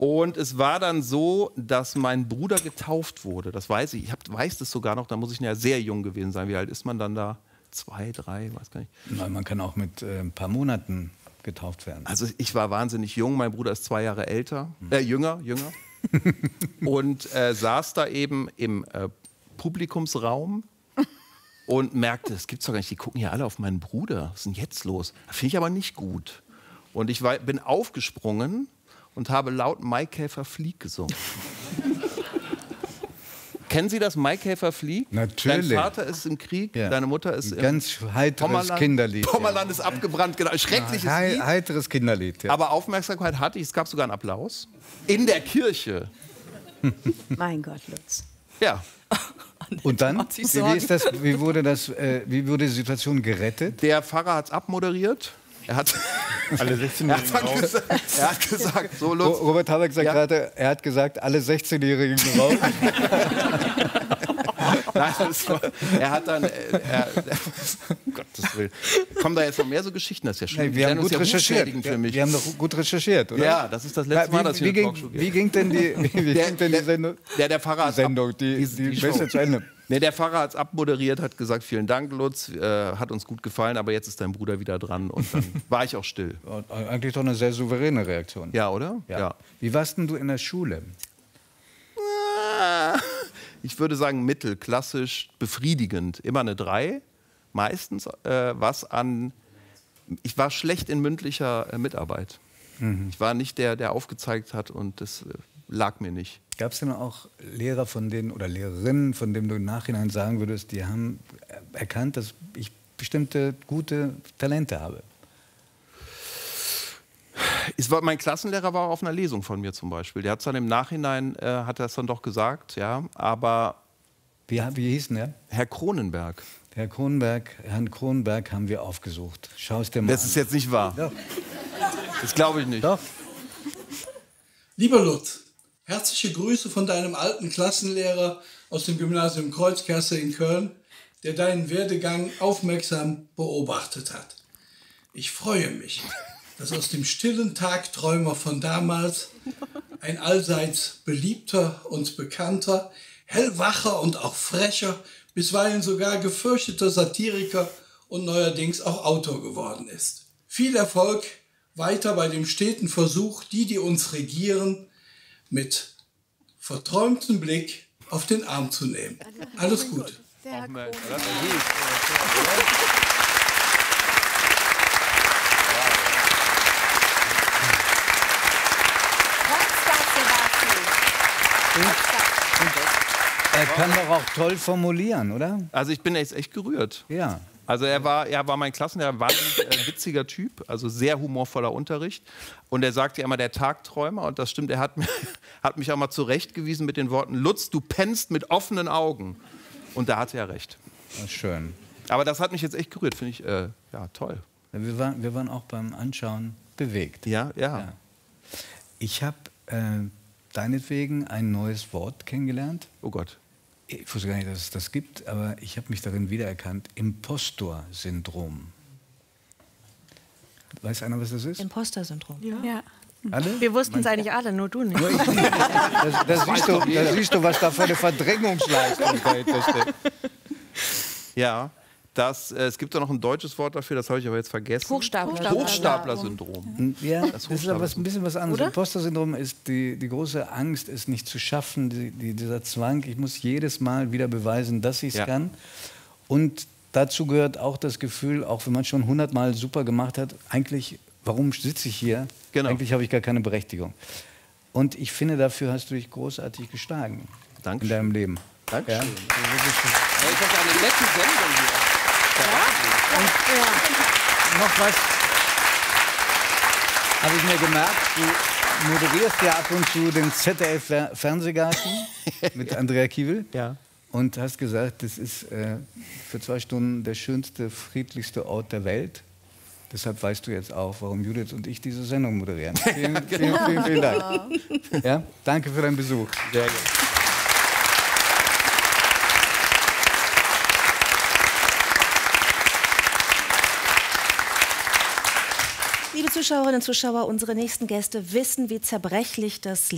Und es war dann so, dass mein Bruder getauft wurde. Das weiß ich. Ich weiß das sogar noch. Da muss ich ja sehr jung gewesen sein. Wie alt ist man dann da? 2, 3, weiß gar nicht. Nein, man kann auch mit ein paar Monaten getauft werden. Also ich war wahnsinnig jung. Mein Bruder ist 2 Jahre jünger. Und saß da eben im Publikumsraum und merkte, das gibt's doch gar nicht. Die gucken ja alle auf meinen Bruder. Was ist denn jetzt los? Das finde ich aber nicht gut. Und ich bin aufgesprungen und habe laut Maikäfer fliegt gesungen. Kennen Sie das, Maikäfer fliegt? Natürlich. Dein Vater ist im Krieg, deine Mutter ist im ganz heiteres Kinderlied. Pommerland ist abgebrannt, genau. Schreckliches Lied. Heiteres Kinderlied, ja. Aber Aufmerksamkeit hatte ich, es gab sogar einen Applaus. In der Kirche. Mein Gott, Lutz. Ja. Und dann? Wie wurde die Situation gerettet? Der Pfarrer hat es abmoderiert. Er hat alle 16-Jährigen raus. Er hat gesagt, so Lutz. Robert Habeck sagt gerade, er hat gesagt, alle 16-Jährigen raus. Nein, er hat dann, Gottes Willen. Kommen da jetzt noch mehr so Geschichten? Das ist ja schlimm. Nein, wir haben gut recherchiert. Für mich. Wir haben doch gut recherchiert, oder? Ja, das ist das letzte Mal, dass wir eine Talkshow gehen. Wie ging denn die Sendung? Der Pfarrer hat die Show zu Ende. Nee, der Pfarrer hat es abmoderiert, hat gesagt, vielen Dank, Lutz, hat uns gut gefallen, aber jetzt ist dein Bruder wieder dran. Und dann war ich auch still. Eigentlich doch eine sehr souveräne Reaktion. Ja, oder? Ja. Wie warst denn du in der Schule? Ich würde sagen mittelklassisch, befriedigend. Immer eine 3, meistens ich war schlecht in mündlicher Mitarbeit. Ich war nicht der aufgezeigt hat und das lag mir nicht. Gab es denn auch Lehrer oder Lehrerinnen, von denen du im Nachhinein sagen würdest, die haben erkannt, dass ich bestimmte gute Talente habe? Mein Klassenlehrer war auf einer Lesung von mir zum Beispiel. Der hat es dann im Nachhinein, hat er es dann doch gesagt, ja, aber... Wie hieß denn der? Herr Kronenberg. Herrn Kronenberg haben wir aufgesucht. Schau es dir mal an. Das ist jetzt nicht wahr. Doch. Das glaube ich nicht. Doch. Lieber Lutz, herzliche Grüße von deinem alten Klassenlehrer aus dem Gymnasium Kreuzkerse in Köln, der deinen Werdegang aufmerksam beobachtet hat. Ich freue mich, dass aus dem stillen Tagträumer von damals ein allseits beliebter und bekannter, hellwacher und auch frecher, bisweilen sogar gefürchteter Satiriker und neuerdings auch Autor geworden ist. Viel Erfolg weiter bei dem steten Versuch, die uns regieren, mit verträumtem Blick auf den Arm zu nehmen. Alles Gute. Sehr gut. Er kann doch auch toll formulieren, oder? Also ich bin jetzt echt gerührt. Ja. Also er war mein Klassenlehrer, war ein witziger Typ, also sehr humorvoller Unterricht. Und er sagte ja immer, der Tagträumer, und das stimmt, er hat mich auch mal zurechtgewiesen mit den Worten, Lutz, du pennst mit offenen Augen. Und da hatte er recht. Das ist schön. Aber das hat mich jetzt echt gerührt, finde ich, ja, toll. Wir waren auch beim Anschauen bewegt. Ja. Ich habe deinetwegen ein neues Wort kennengelernt. Oh Gott. Ich wusste gar nicht, dass es das gibt, aber ich habe mich darin wiedererkannt. Impostor-Syndrom. Weiß einer, was das ist? Imposter-Syndrom. Ja. Alle? Wir wussten es eigentlich alle, nur du nicht. Da siehst du, was da für eine Verdrängungsleistung dahinter steckt. Ja. Es gibt doch noch ein deutsches Wort dafür, das habe ich aber jetzt vergessen. Hochstapler-Syndrom. Ja, das ist aber ein bisschen was anderes. Imposter-Syndrom ist die große Angst, es nicht zu schaffen, dieser Zwang. Ich muss jedes Mal wieder beweisen, dass ich es kann. Und dazu gehört auch das Gefühl, auch wenn man schon 100-mal super gemacht hat, eigentlich, warum sitze ich hier? Genau. Eigentlich habe ich gar keine Berechtigung. Und ich finde, dafür hast du dich großartig geschlagen. Danke. In deinem Leben. Danke. Ja? Ich habe eine nette Sendung hier. Und noch was habe ich mir gemerkt, du moderierst ja ab und zu den ZDF-Fernsehgarten mit Andrea Kiewel und hast gesagt, das ist für 2 Stunden der schönste, friedlichste Ort der Welt. Deshalb weißt du jetzt auch, warum Judith und ich diese Sendung moderieren. Vielen Dank. Ja? Danke für deinen Besuch. Sehr gut. Liebe Zuschauerinnen und Zuschauer, unsere nächsten Gäste wissen, wie zerbrechlich das Leben